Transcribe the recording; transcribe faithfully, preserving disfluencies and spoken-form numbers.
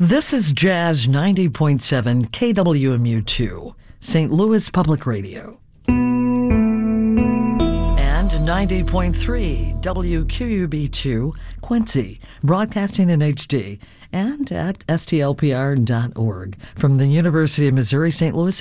This is Jazz ninety point seven K W M U two, Saint Louis Public Radio. And ninety point three W Q U B two, Quincy, broadcasting in H D and at S T L P R dot org from the University of Missouri Saint Louis